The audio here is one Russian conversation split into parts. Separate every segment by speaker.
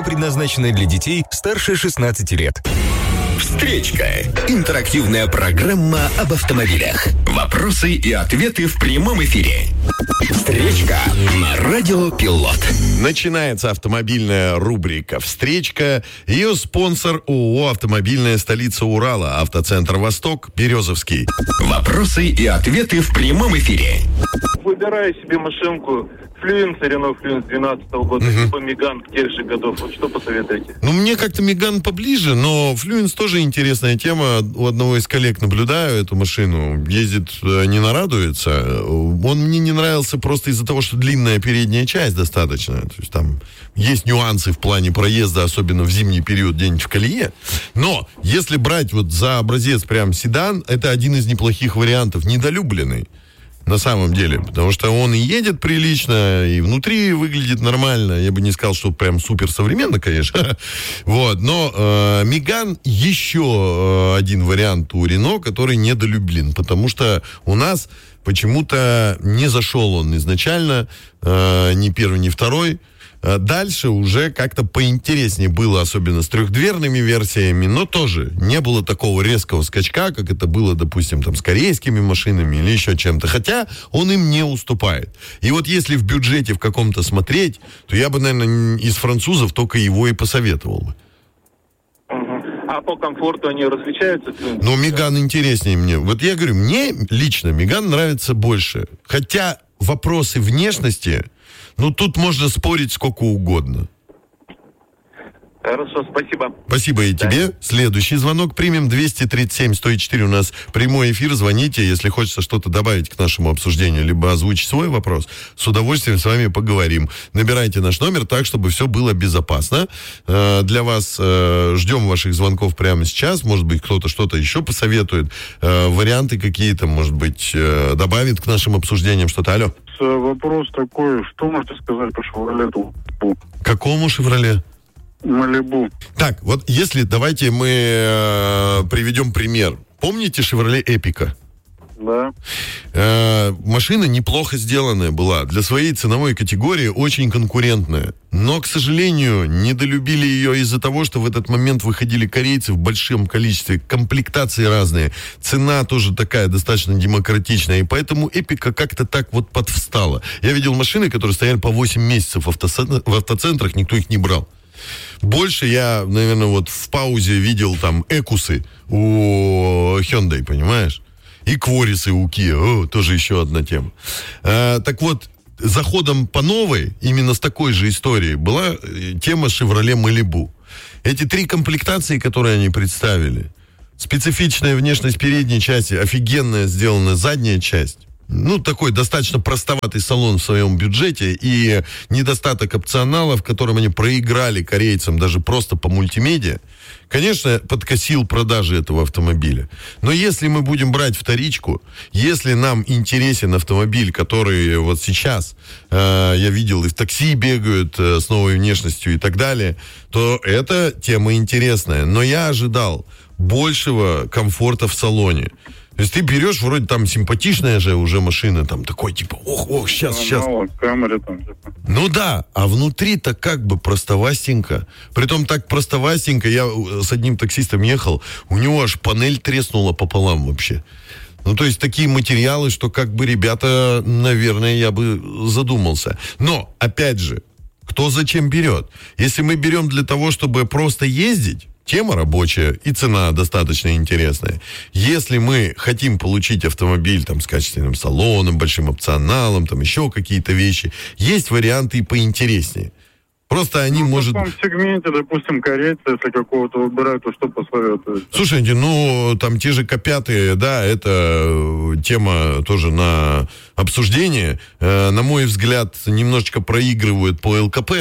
Speaker 1: Программа предназначена для детей старше 16 лет.
Speaker 2: Встречка. Интерактивная программа об автомобилях. Вопросы и ответы в прямом эфире. Встречка на Радио Пилот.
Speaker 3: Начинается автомобильная рубрика «Встречка». Ее спонсор ООО «Автомобильная столица Урала», автоцентр «Восток», Березовский.
Speaker 2: Вопросы и ответы в прямом эфире.
Speaker 4: Выбираю себе машинку Флюенс, Рено Флюенс 12 года, либо Меган тех же годов. Вот что посоветуете?
Speaker 3: Ну, мне как-то Меган поближе, но Флюенс тоже интересная тема. У одного из коллег наблюдаю эту машину. Ездит, не нарадуется. Он мне не нравился просто из-за того, что длинная передняя часть достаточно. То есть там есть нюансы в плане проезда, особенно в зимний период где-нибудь в колее. Но если брать вот за образец прям седан, это один из неплохих вариантов, недолюбленный. На самом деле, потому что он и едет прилично, и внутри выглядит нормально. Я бы не сказал, что прям супер современно, конечно. Вот, но Меган еще один вариант у Рено, который недолюблен, потому что у нас почему-то не зашел он изначально, ни первый, ни второй. Дальше уже как-то поинтереснее было, особенно с трехдверными версиями, но тоже не было такого резкого скачка, как это было, допустим, там, с корейскими машинами или еще чем-то. Хотя он им не уступает. И вот если в бюджете в каком-то смотреть, то я бы, наверное, из французов только его и посоветовал бы.
Speaker 4: А по комфорту они различаются?
Speaker 3: Но Меган интереснее мне. Вот я говорю, мне лично Меган нравится больше. Хотя вопросы внешности... Ну, тут можно спорить сколько угодно.
Speaker 4: Хорошо, спасибо.
Speaker 3: Спасибо и тебе. Следующий звонок примем. 237-104 у нас прямой эфир. Звоните, если хочется что-то добавить к нашему обсуждению, либо озвучить свой вопрос. С удовольствием с вами поговорим. Набирайте наш номер так, чтобы все было безопасно. Для вас ждем ваших звонков прямо сейчас. Может быть, кто-то что-то еще посоветует. Варианты какие-то, может быть, добавит к нашим обсуждениям что-то. Алло.
Speaker 5: Вопрос такой, что можете сказать по «Шевроле»?
Speaker 3: Какому «Шевроле»?
Speaker 5: Малибу.
Speaker 3: Так, вот если давайте мы приведем пример. Помните «Шевроле Эпика»?
Speaker 5: Да.
Speaker 3: Машина неплохо сделанная была. Для своей ценовой категории очень конкурентная. Но, к сожалению, недолюбили ее из-за того, что в этот момент выходили корейцы в большом количестве, комплектации разные. Цена тоже такая достаточно демократичная. И поэтому Эпика как-то так вот подвстала. Я видел машины, которые стояли по 8 месяцев в автоцентрах, никто их не брал. Больше я, наверное, вот в паузе видел там Экусы у Hyundai, понимаешь? И Кворисы у Kia, тоже еще одна тема. Так вот, заходом по новой, именно с такой же историей, была тема Chevrolet Malibu. Эти 3 комплектации, которые они представили, специфичная внешность передней части, офигенная сделанная задняя часть, ну, такой достаточно простоватый салон в своем бюджете и недостаток опционалов, которым они проиграли корейцам даже просто по мультимедиа, конечно, подкосил продажи этого автомобиля. Но если мы будем брать вторичку, если нам интересен автомобиль, который вот сейчас, я видел, и в такси бегают с новой внешностью и так далее, то эта тема интересная. Но я ожидал большего комфорта в салоне. То есть ты берешь, вроде там симпатичная же уже машина, там такой типа, ох, сейчас.
Speaker 5: Камера там, типа.
Speaker 3: Ну да, а внутри-то как бы простовастенько. Притом так простовастенько, я с одним таксистом ехал, у него аж панель треснула пополам вообще. Ну, то есть такие материалы, что как бы, ребята, наверное, я бы задумался. Но, опять же, кто зачем берет? Если мы берем для того, чтобы просто ездить, тема рабочая и цена достаточно интересная. Если мы хотим получить автомобиль там, с качественным салоном, большим опционалом, там еще какие-то вещи, есть варианты и поинтереснее. Просто они, может...
Speaker 5: В таком сегменте, допустим, корейцы, если какого-то выбирают, то что посоветуют?
Speaker 3: Слушайте, ну, там те же К5, да, это тема тоже на обсуждение. На мой взгляд, немножечко проигрывают по ЛКП.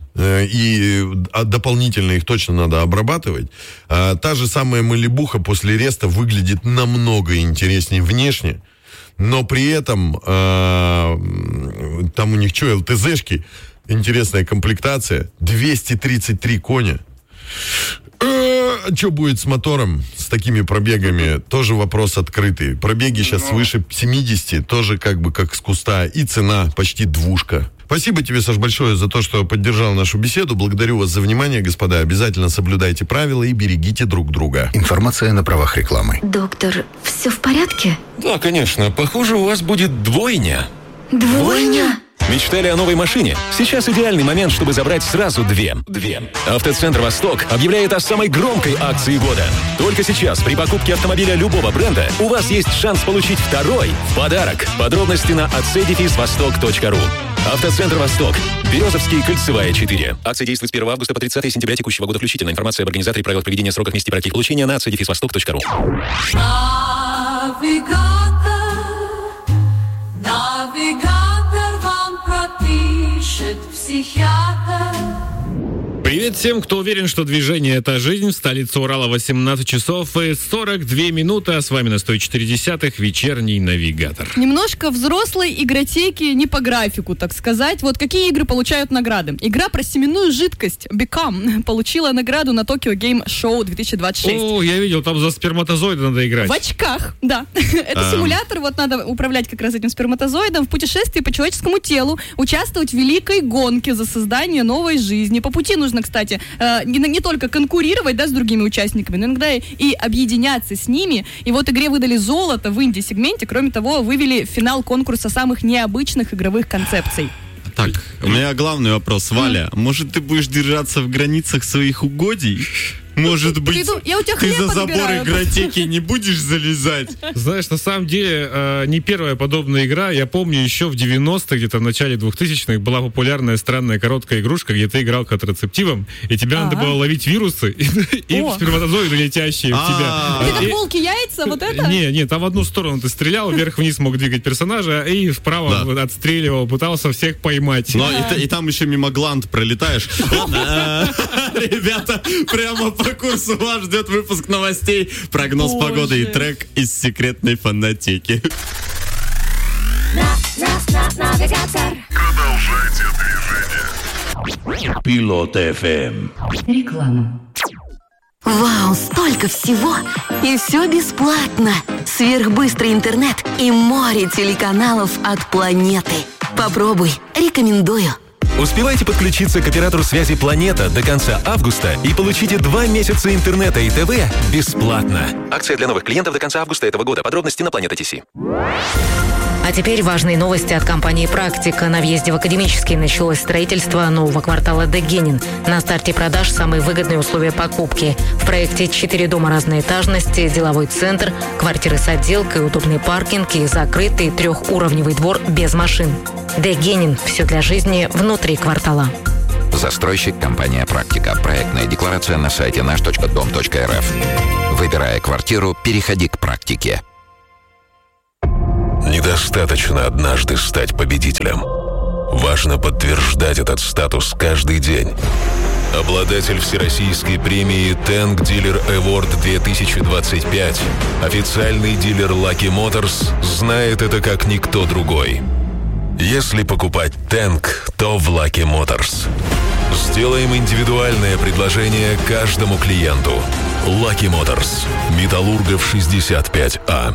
Speaker 3: И дополнительно их точно надо обрабатывать. Та же самая Малибуха после реста выглядит намного интереснее внешне, но при этом там у них что, ЛТЗшки, интересная комплектация, 233 коня. А что будет с мотором, с такими пробегами? Тоже вопрос открытый. Пробеги сейчас свыше 70, тоже как бы как с куста. И цена почти 2. Спасибо тебе, Саш, большое за то, что поддержал нашу беседу. Благодарю вас за внимание, господа. Обязательно соблюдайте правила и берегите друг друга.
Speaker 2: Информация на правах рекламы.
Speaker 6: Доктор, все в порядке?
Speaker 1: Да, конечно. Похоже, у вас будет двойня.
Speaker 6: Двойня?
Speaker 1: Мечтали о новой машине? Сейчас идеальный момент, чтобы забрать сразу две. Автоцентр «Восток» объявляет о самой громкой акции года. Только сейчас при покупке автомобиля любого бренда у вас есть шанс получить второй в подарок. Подробности на acdefisvostok.ru. Автоцентр «Восток». Березовский, Кольцевая, 4. Акция действует с 1 августа по 30 сентября текущего года включительно. Информация об организаторе, правилах проведения, сроках, месте практики получения на acdefisvostok.ru.
Speaker 7: Навигатор вам пропишет психиатр.
Speaker 8: Привет всем, кто уверен, что движение — это жизнь. В столице Урала 18 часов и 42 минуты. А с вами на 104.10 вечерний навигатор.
Speaker 9: Немножко взрослой игротеки не по графику, так сказать. Вот какие игры получают награды? Игра про семенную жидкость Become получила награду на Tokyo Game Show 2026.
Speaker 8: О, я видел, там за сперматозоиды надо играть.
Speaker 9: В очках, да. Это симулятор, вот надо управлять как раз этим сперматозоидом в путешествии по человеческому телу, участвовать в великой гонке за создание новой жизни. По пути нужно, кстати, не только конкурировать, да, с другими участниками, но иногда и объединяться с ними. И вот игре выдали золото в инди-сегменте. Кроме того, вывели в финал конкурса самых необычных игровых концепций.
Speaker 10: Так, у меня главный вопрос, Валя. Может, ты будешь держаться в границах своих угодий? Может быть, ты за забор игротеки не будешь залезать?
Speaker 8: Знаешь, на самом деле, не первая подобная игра. Я помню, еще в 90-х, где-то в начале 2000-х, была популярная странная короткая игрушка, где ты играл контрацептивом, и тебе надо было ловить вирусы и сперматозоиды, летящие в тебя.
Speaker 9: Это как волки яйца, вот это?
Speaker 8: Не, там в одну сторону ты стрелял, вверх-вниз мог двигать персонажа, и вправо отстреливал, пытался всех поймать.
Speaker 10: И там еще мимо гланд пролетаешь. Ребята, прямо по курсу вас ждет выпуск новостей, прогноз погоды и трек из секретной фонотеки.
Speaker 7: Продолжайте движение.
Speaker 2: Пилот FM.
Speaker 6: Реклама. Вау, столько всего! И все бесплатно! Сверхбыстрый интернет и море телеканалов от планеты. Попробуй, рекомендую.
Speaker 1: Успевайте подключиться к оператору связи «Планета» до конца августа и получите 2 месяца интернета и ТВ бесплатно. Акция для новых клиентов до конца августа этого года. Подробности на Planeta.tc.
Speaker 11: А теперь важные новости от компании «Практика». На въезде в Академический началось строительство нового квартала Дегенин. На старте продаж самые выгодные условия покупки. В проекте 4 дома разной этажности, деловой центр, квартиры с отделкой, удобный паркинг и закрытый 3-уровневый двор без машин. Дегенин. Все для жизни внутри квартала.
Speaker 12: Застройщик компания «Практика». Проектная декларация на сайте наш.дом.рф. Выбирая квартиру, переходи к «Практике».
Speaker 13: Недостаточно однажды стать победителем. Важно подтверждать этот статус каждый день. Обладатель всероссийской премии Tank Dealer Award 2025, официальный дилер Lucky Motors, знает это как никто другой. Если покупать Tank, то в Lucky Motors. Сделаем индивидуальное предложение каждому клиенту. Lucky Motors. Металлургов 65А.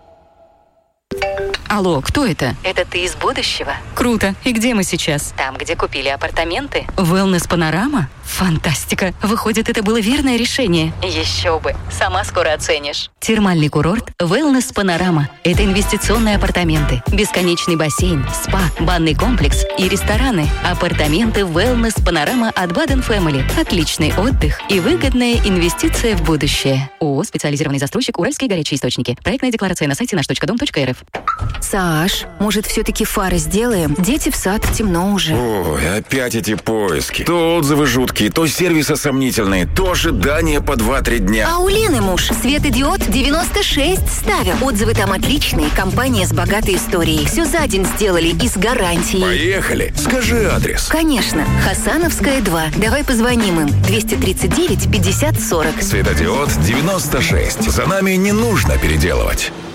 Speaker 14: Алло, кто это?
Speaker 11: Это ты из будущего?
Speaker 14: Круто. И где мы сейчас?
Speaker 11: Там, где купили апартаменты.
Speaker 14: Wellness Панорама? Фантастика. Выходит, это было верное решение.
Speaker 11: Еще бы. Сама скоро оценишь.
Speaker 14: Термальный курорт Wellness Панорама. Это инвестиционные апартаменты, бесконечный бассейн, спа, банный комплекс и рестораны. Апартаменты Wellness Панорама от Baden Family. Отличный отдых и выгодная инвестиция в будущее. ООО «Специализированный застройщик Уральские горячие источники». Проектная декларация на сайте наш.дом.рф.
Speaker 15: Саш, может, все-таки фары сделаем? Дети в сад, темно уже.
Speaker 16: Ой, опять эти поиски. То отзывы жуткие, то сервисы сомнительные, то ожидания по 2-3 дня.
Speaker 15: А у Лены муж светодиод 96 ставил. Отзывы там отличные, компания с богатой историей. Все за день сделали и с гарантией.
Speaker 16: Поехали. Скажи адрес.
Speaker 15: Конечно. Хасановская, 2. Давай позвоним им. 239 50 40.
Speaker 16: Светодиод 96. За нами не нужно переделывать.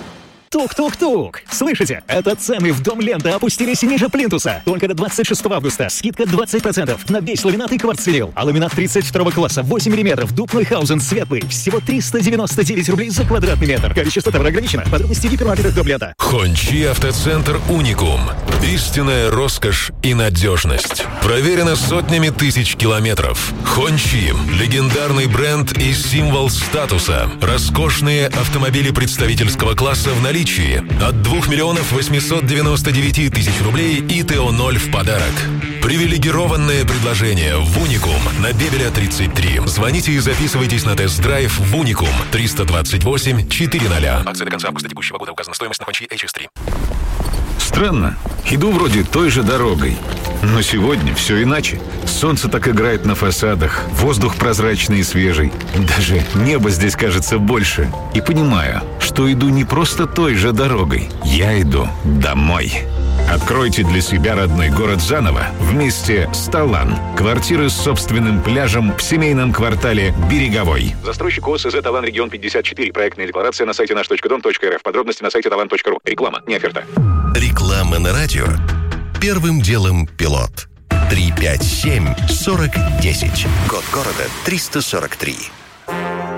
Speaker 17: Тук-тук-тук! Слышите? Это цены в Дом Лента опустились ниже плинтуса. Только до 26 августа. Скидка 20% на весь ламинат и кварцвинил. А ламинат 32 класса 8 мм дуб Нойхаузен светлый. Всего 399 рублей за квадратный метр. Количество товара ограничено. Подробности в гипермаркетах Дом Лента.
Speaker 13: Хончи Автоцентр Уникум. Истинная роскошь и надежность. Проверено сотнями тысяч километров. Хончи – легендарный бренд и символ статуса. Роскошные автомобили представительского класса в наличии. От 2 миллионов 899 тысяч рублей и ТО-0 в подарок. Привилегированное предложение в Уникум на Бебеля 33. Звоните и записывайтесь на тест-драйв в Уникум 328 400. Акция до конца августа текущего года. Указана стоимость на Хончи HS3.
Speaker 16: Странно. Иду вроде той же дорогой. Но сегодня все иначе. Солнце так играет на фасадах, воздух прозрачный и свежий. Даже небо здесь кажется больше. И понимаю, что иду не просто той же дорогой. Я иду домой. Откройте для себя родной город заново вместе с Талан. Квартиры с собственным пляжем в семейном квартале Береговой.
Speaker 18: Застройщик ОСЗ Талан Регион 54. Проектная декларация на сайте наш.дом.рф. Подробности на сайте talan.ru. Реклама, не оферта.
Speaker 2: Реклама на радио. Первым делом пилот. 357-4010. Код города 343.